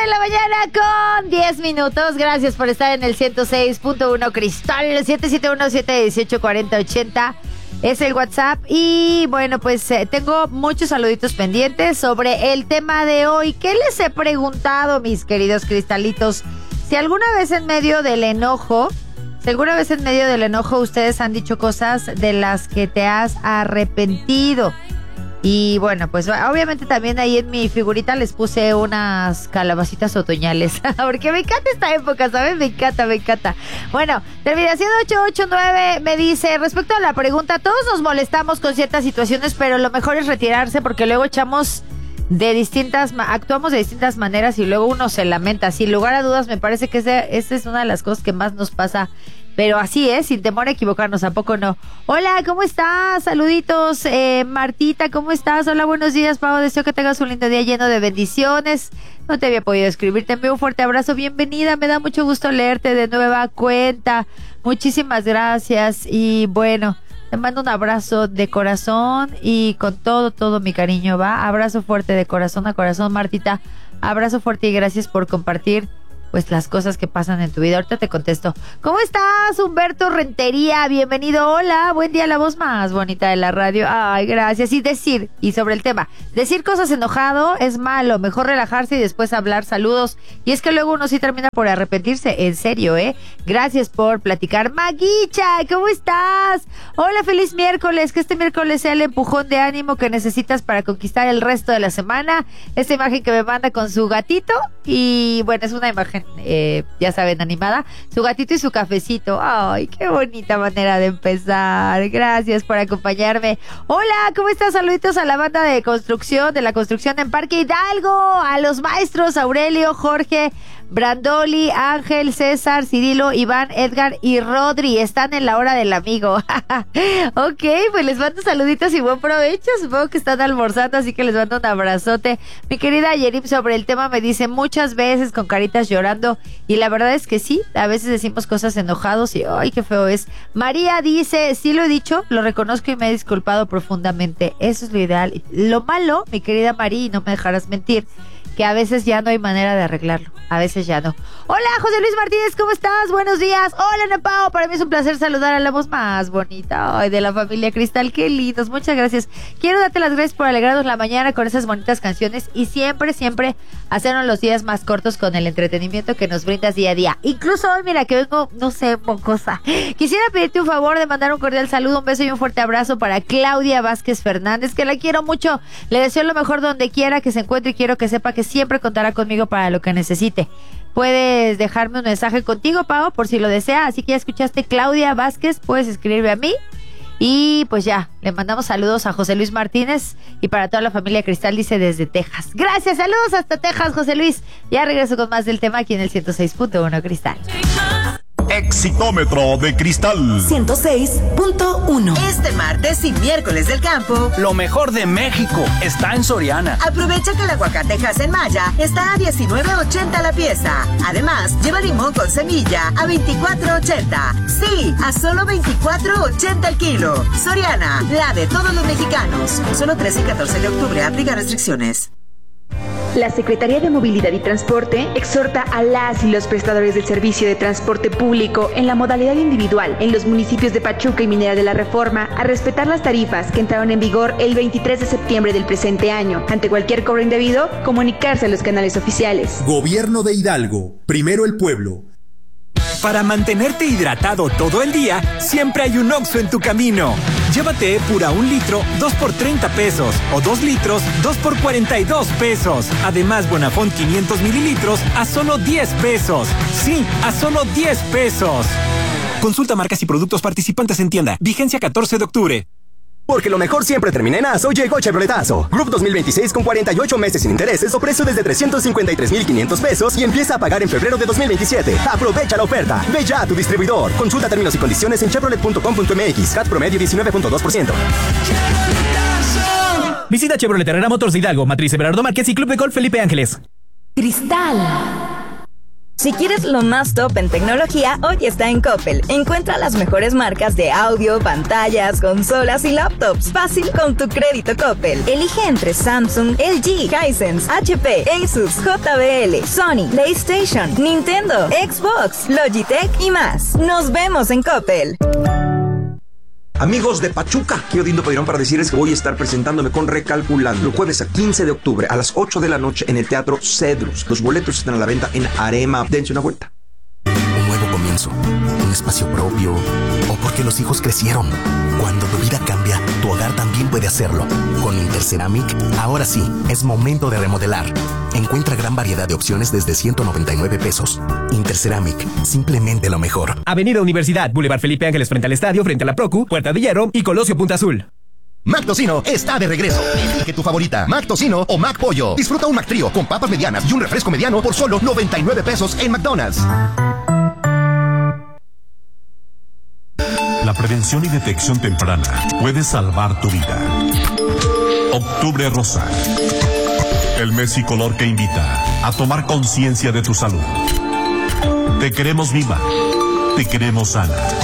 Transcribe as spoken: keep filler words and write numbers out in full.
de la mañana con diez minutos. Gracias por estar en el ciento seis punto uno Cristal. siete siete uno, siete uno ocho, cuatro cero ocho cero es el WhatsApp. Y bueno, pues eh, tengo muchos saluditos pendientes sobre el tema de hoy. ¿Qué les he preguntado, mis queridos cristalitos? Si alguna vez en medio del enojo, si alguna vez en medio del enojo ustedes han dicho cosas de las que te has arrepentido. Y bueno, pues obviamente también ahí en mi figurita les puse unas calabacitas otoñales. Porque me encanta esta época, ¿sabes? Me encanta, me encanta. Bueno, terminación ocho ocho nueve me dice, respecto a la pregunta, todos nos molestamos con ciertas situaciones, pero lo mejor es retirarse porque luego echamos de distintas, actuamos de distintas maneras y luego uno se lamenta. Sin lugar a dudas, me parece que esa es una de las cosas que más nos pasa. Pero así es, sin temor a equivocarnos, ¿a poco no? Hola, ¿cómo estás? Saluditos, eh, Martita, ¿cómo estás? Hola, buenos días, Pau, deseo que tengas un lindo día lleno de bendiciones. No te había podido escribir, te envío un fuerte abrazo, bienvenida, me da mucho gusto leerte de nueva cuenta. Muchísimas gracias y bueno, te mando un abrazo de corazón y con todo, todo mi cariño, ¿va? Abrazo fuerte de corazón a corazón, Martita, abrazo fuerte y gracias por compartir pues las cosas que pasan en tu vida. Ahorita te contesto. ¿Cómo estás, Humberto Rentería? Bienvenido. Hola, buen día, la voz más bonita de la radio. Ay, gracias. Y decir, y sobre el tema, decir cosas enojado es malo. Mejor relajarse y después hablar. Saludos. Y es que luego uno sí termina por arrepentirse. En serio, ¿eh? Gracias por platicar. Maguicha, ¿cómo estás? Hola, feliz miércoles. Que este miércoles sea el empujón de ánimo que necesitas para conquistar el resto de la semana. Esta imagen que me manda con su gatito. Y bueno, es una imagen Eh, ya saben, animada, su gatito y su cafecito. Ay, qué bonita manera de empezar. Gracias por acompañarme. Hola, ¿cómo estás? Saluditos a la banda de construcción, de la construcción en Parque Hidalgo, a los maestros Aurelio, Jorge, Brandoli, Ángel, César, Cirilo, Iván, Edgar y Rodri. Están en la hora del amigo. Ok, pues les mando saluditos y buen provecho. Supongo que están almorzando, así que les mando un abrazote. Mi querida Yerim sobre el tema me dice muchas veces con caritas llorando y la verdad es que sí, a veces decimos cosas enojados y ¡ay, qué feo es! María dice, sí lo he dicho, lo reconozco y me he disculpado profundamente. Eso es lo ideal. Lo malo, mi querida María, y no me dejarás mentir, que a veces ya no hay manera de arreglarlo. A veces ya no. Hola, José Luis Martínez, ¿cómo estás? Buenos días. Hola, Ana Pao. Para mí es un placer saludar a la voz más bonita ay, de la familia Cristal. Qué lindos. Muchas gracias. Quiero darte las gracias por alegrarnos la mañana con esas bonitas canciones y siempre, siempre hacernos los días más cortos con el entretenimiento que nos brindas día a día. Incluso hoy, mira, que vengo, no sé, mocosa. Quisiera pedirte un favor de mandar un cordial saludo, un beso y un fuerte abrazo para Claudia Vázquez Fernández, que la quiero mucho. Le deseo lo mejor donde quiera que se encuentre y quiero que sepa que siempre contará conmigo para lo que necesite. Puedes dejarme un mensaje contigo, Pau, por si lo desea. Así que ya escuchaste, Claudia Vázquez, puedes escribirme a mí. Y pues ya, le mandamos saludos a José Luis Martínez y para toda la familia Cristal, dice desde Texas. Gracias, saludos hasta Texas, José Luis. Ya regreso con más del tema aquí en el ciento seis punto uno Cristal. Exitómetro de Cristal ciento seis punto uno. Este martes y miércoles del campo, lo mejor de México está en Soriana. Aprovecha que el aguacate en Maya está a diecinueve ochenta la pieza. Además, lleva limón con semilla a veinticuatro ochenta. Sí, a solo veinticuatro ochenta el kilo. Soriana, la de todos los mexicanos. Solo trece y catorce de octubre, aplica restricciones. La Secretaría de Movilidad y Transporte exhorta a las y los prestadores del servicio de transporte público en la modalidad individual en los municipios de Pachuca y Minera de la Reforma a respetar las tarifas que entraron en vigor el veintitrés de septiembre del presente año. Ante cualquier cobro indebido, comunicarse a los canales oficiales. Gobierno de Hidalgo. Primero el pueblo. Para mantenerte hidratado todo el día, siempre hay un Oxxo en tu camino. Llévate Epura un litro, dos por treinta pesos. O dos litros, dos por cuarenta y dos pesos. Además, Bonafont quinientos mililitros a solo diez pesos. Sí, a solo diez pesos. Consulta marcas y productos participantes en tienda. Vigencia catorce de octubre. Porque lo mejor siempre termina en Aso, llegó Chevroletazo. Group dos mil veintiséis con cuarenta y ocho meses sin intereses o precio desde trescientos cincuenta y tres mil quinientos pesos y empieza a pagar en febrero de dos mil veintisiete. Aprovecha la oferta. Ve ya a tu distribuidor. Consulta términos y condiciones en chevrolet punto com punto m x. C A T promedio diecinueve punto dos por ciento. Visita Chevrolet Herrera Motors de Hidalgo, Matriz Everardo Márquez y Club de Golf Felipe Ángeles. Cristal Si quieres lo más top en tecnología, hoy está en Coppel. Encuentra las mejores marcas de audio, pantallas, consolas y laptops. Fácil con tu crédito Coppel. Elige entre Samsung, L G, Hisense, H P, Asus, J B L, Sony, PlayStation, Nintendo, Xbox, Logitech y más. Nos vemos en Coppel. Amigos de Pachuca, aquí Odindo Peirón para decirles que voy a estar presentándome con Recalculando el jueves a quince de octubre a las ocho de la noche en el Teatro Cedrus. Los boletos están a la venta en Arema. Dense una vuelta. Un nuevo comienzo, un espacio propio, o porque los hijos crecieron. Cuando tu vida cambia, tu hogar también puede hacerlo. Con Interceramic, ahora sí, es momento de remodelar. Encuentra gran variedad de opciones desde ciento noventa y nueve pesos. Interceramic, simplemente lo mejor. Avenida Universidad, Boulevard Felipe Ángeles frente al estadio, frente a la Procu, Puerta de Hierro y Colosio Punta Azul. Mac Tocino está de regreso. Elige tu favorita, Mac Tocino o Mac Pollo. Disfruta un Mac Trío con papas medianas y un refresco mediano por solo noventa y nueve pesos en McDonald's. La prevención y detección temprana puede salvar tu vida. Octubre Rosa. El mes y color que invita a tomar conciencia de tu salud. Te queremos viva. Te queremos sana.